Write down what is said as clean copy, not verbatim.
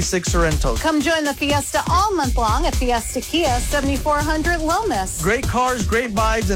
Sorrento. Come join the Fiesta all month long at Fiesta Kia 7400 Lomas. Great cars, great vibes,